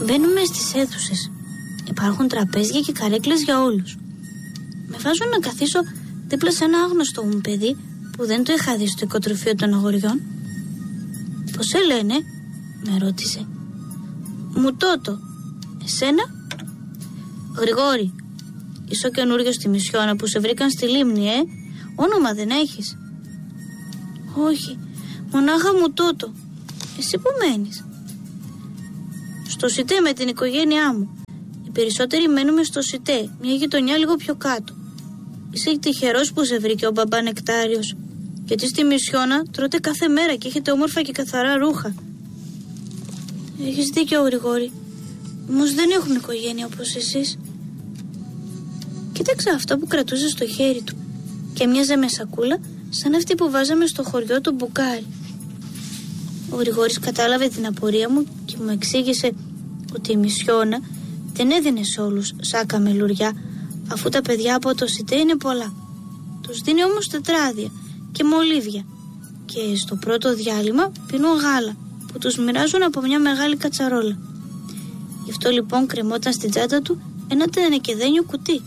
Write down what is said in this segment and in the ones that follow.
Μπαίνουμε στις αίθουσες. Υπάρχουν τραπέζια και καρέκλες για όλους. Με βάζουν να καθίσω δίπλα σε ένα άγνωστο μου παιδί που δεν το είχα δει στο οικοτροφείο των αγοριών. «Πώς σε λένε?» με ρώτησε. «Μου Τότο. Εσένα?» «Γρηγόρη. Είσαι ο καινούριος στη Μισιώνα που σε βρήκαν στη λίμνη, Όνομα δεν έχεις?» «Όχι, μονάχα μου Τότο. Εσύ που μένεις?» «Στο Σιτέ με την οικογένειά μου. Οι περισσότεροι μένουμε στο Σιτέ, μια γειτονιά λίγο πιο κάτω. Είσαι τυχερός που σε βρήκε ο μπαμπά Νεκτάριος. Γιατί στη Μισιώνα τρώτε κάθε μέρα και έχετε όμορφα και καθαρά ρούχα». «Έχεις δίκιο, Γρηγόρη. Όμως δεν έχουν οικογένεια όπως εσείς». Κοίταξα αυτό που κρατούσε στο χέρι του και μοιάζε με σακούλα σαν αυτή που βάζαμε στο χωριό του Μπουκάρι. Ο Γρηγόρης κατάλαβε την απορία μου και μου εξήγησε ότι η Μισιώνα δεν έδινε σε όλους σάκα με λουριά, αφού τα παιδιά από το Σιτέ είναι πολλά. Τους δίνει όμως τετράδια και μολύβια και στο πρώτο διάλειμμα πίνουν γάλα που τους μοιράζουν από μια μεγάλη κατσαρόλα. Γι' αυτό λοιπόν κρεμόταν στην τσάντα του ένα τενεκεδένιο κουτί.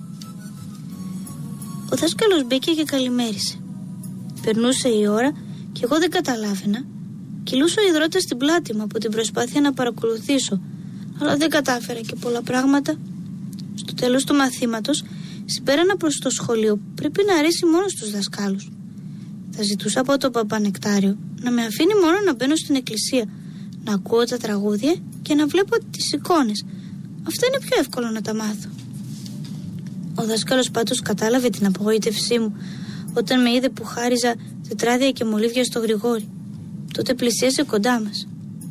Ο δάσκαλος μπήκε και καλημέρισε. Περνούσε η ώρα και εγώ δεν καταλάβαινα. Κυλούσα υδρότα στην πλάτη μου από την προσπάθεια να παρακολουθήσω, αλλά δεν κατάφερα και πολλά πράγματα. Στο τέλος του μαθήματος συμπέρανα προς το σχολείο. Πρέπει να αρέσει μόνο στους δασκάλους. Θα ζητούσα από τον παπά Νεκτάριο να με αφήνει μόνο να μπαίνω στην εκκλησία, να ακούω τα τραγούδια και να βλέπω τις εικόνες. Αυτά είναι πιο εύκολο να τα μάθω. Ο δάσκαλος πάντως κατάλαβε την απογοήτευσή μου όταν με είδε που χάριζα τετράδια και μολύβια στο Γρηγόρη. Τότε πλησίασε κοντά μας.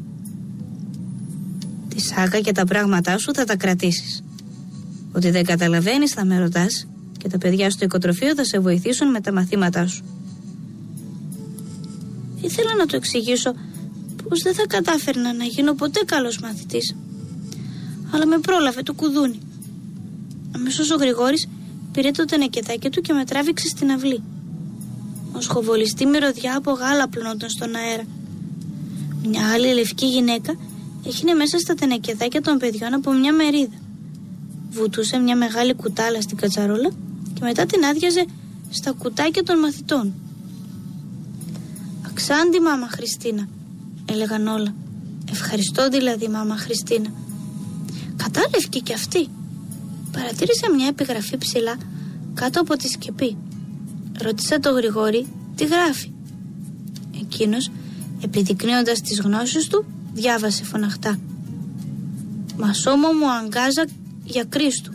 «Τη σάκα και τα πράγματά σου θα τα κρατήσεις. Ότι δεν καταλαβαίνεις θα με ρωτάς και τα παιδιά στο οικοτροφείο θα σε βοηθήσουν με τα μαθήματά σου». Ήθελα να του εξηγήσω πως δεν θα κατάφερνα να γίνω ποτέ καλός μαθητής, αλλά με πρόλαβε το κουδούνι. Αμέσως ο Γρηγόρης πήρε το τενεκεδάκι του και με τράβηξε στην αυλή. Ο σχοβολιστή μυρωδιά από γάλα πλωνόταν στον αέρα. Μια άλλη λευκή γυναίκα έχινε μέσα στα τενεκεδάκια των παιδιών από μια μερίδα. Βουτούσε μια μεγάλη κουτάλα στην κατσαρόλα και μετά την άδειαζε στα κουτάκια των μαθητών. «Αξάντη, μάμα Χριστίνα», έλεγαν όλα. «Ευχαριστώ δηλαδή, μάμα Χριστίνα». Κατάλευκε κι αυτή. Παρατήρησα μια επιγραφή ψηλά κάτω από τη σκεπή. Ρώτησα τον Γρηγόρη τι γράφει. Εκείνος, επιδεικνύοντας τις γνώσεις του, διάβασε φωναχτά: «Μασόμο μου αγκάζα για Κρίστου».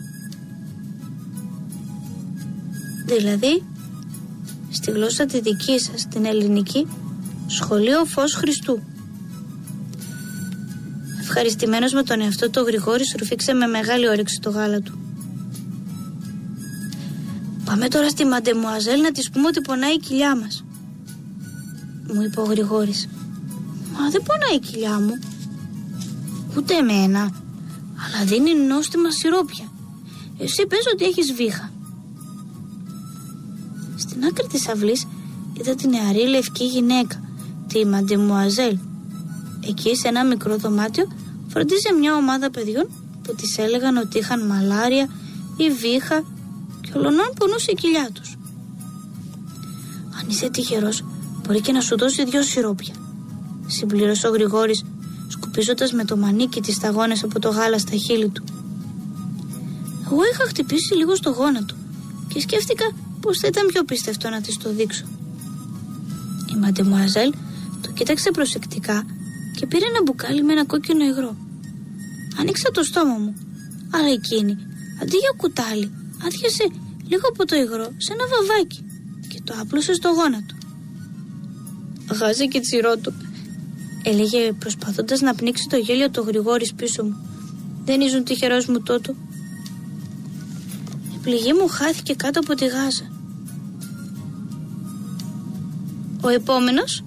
Δηλαδή, στη γλώσσα τη δική σας, την ελληνική, σχολείο Φως Χριστού. Ευχαριστημένος με τον εαυτό του, ο Γρηγόρης ρουφήξε με μεγάλη όρεξη το γάλα του. «Πάμε τώρα στη Μαντεμουαζέλ να της πούμε ότι πονάει η κοιλιά μας», μου είπε ο Γρηγόρης. «Μα δεν πονάει η κοιλιά μου». «Ούτε εμένα, αλλά δίνει νόστιμα σιρόπια. Εσύ πες ότι έχεις βήχα». Στην άκρη της αυλής είδα τη νεαρή λευκή γυναίκα, τη Μαντεμουαζέλ. Εκεί σε ένα μικρό δωμάτιο φροντίζε μια ομάδα παιδιών που της έλεγαν ότι είχαν μαλάρια ή βήχα και ολονών πονούσε η κοιλιά τους. «Αν είσαι τυχερός, μπορεί και να σου δώσει 2 σιρόπια», συμπλήρωσε ο Γρηγόρης, σκουπίζοντας με το μανίκι τις σταγόνες από το γάλα στα χείλη του. Εγώ είχα χτυπήσει λίγο στο γόνατο και σκέφτηκα πως θα ήταν πιο πιστευτό να της το δείξω. Η Μαντεμουαζέλ το κοίταξε προσεκτικά και πήρε ένα μπουκάλι με ένα κόκκινο υγρό. Άνοιξα το στόμα μου, αλλά εκείνη, αντί για κουτάλι, άδειασε λίγο από το υγρό σε ένα βαβάκι και το άπλωσε στο γόνατο. «Γάζε και τσιρό του», έλεγε προσπαθώντας να πνίξει το γέλιο του Γρηγόρης πίσω μου. «Δεν ήσουν τυχερός μου τότε». Η πληγή μου χάθηκε κάτω από τη γάζα. «Ο επόμενος»,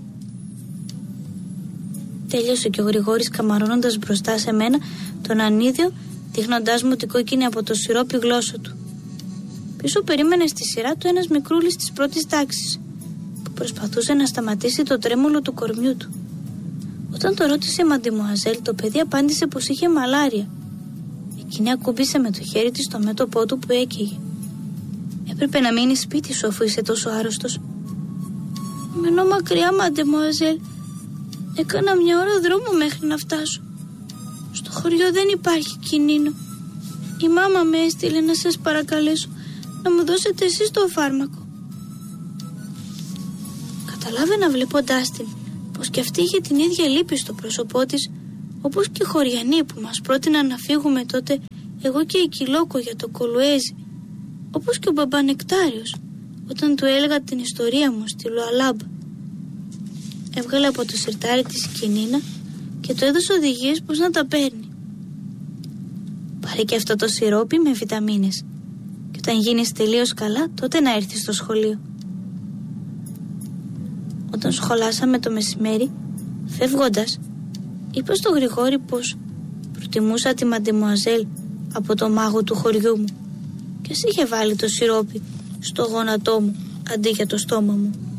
τέλειωσε και ο Γρηγόρης καμαρώνοντας μπροστά σε μένα τον ανίδιο, δείχνοντάς μου την κόκκινη από το σιρόπι γλώσσα του. Πίσω περίμενε στη σειρά του ένας μικρούλης της πρώτης τάξης που προσπαθούσε να σταματήσει το τρέμουλο του κορμιού του. Όταν το ρώτησε η Μαντεμουαζέλ, το παιδί απάντησε πως είχε μαλάρια. Εκείνη ακούμπησε με το χέρι της στο μέτωπό του που έκαιγε. «Έπρεπε να μείνει σπίτι σου αφού είσαι τόσο άρρωστος». «Μένω μακριά, Μαντεμουαζέλ. Έκανα μια ώρα δρόμο μέχρι να φτάσω. Στο χωριό δεν υπάρχει κινίνο. Η μάμα με έστειλε να σας παρακαλέσω να μου δώσετε εσείς το φάρμακο». Καταλάβαινα βλέποντάς την πως και αυτή είχε την ίδια λύπη στο πρόσωπό της, όπως και οι χωριανοί που μας πρότειναν να φύγουμε τότε, εγώ και η Κιλόκο, για το Κολουέζι, όπως και ο Μπαμπανεκτάριος όταν του έλεγα την ιστορία μου στη Λουαλάμπα. Έβγαλε από το σιρτάρι της κινίνα και του έδωσε οδηγίες πως να τα παίρνει. «Πάρε και αυτό το σιρόπι με βιταμίνες και όταν γίνεις τελείως καλά τότε να έρθεις στο σχολείο». Όταν σχολάσαμε το μεσημέρι, φεύγοντας, είπα στο Γρηγόρη πως προτιμούσα τη Μαντεμουαζέλ από το μάγο του χωριού μου και ας είχε βάλει το σιρόπι στο γόνατό μου αντί για το στόμα μου.